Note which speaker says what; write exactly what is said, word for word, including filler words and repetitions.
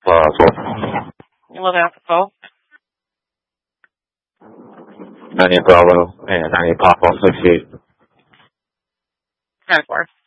Speaker 1: Alpha four.
Speaker 2: You live in Alpha four?
Speaker 1: ninety Bravo and ninety Papa sixty-eight.
Speaker 2: ten four.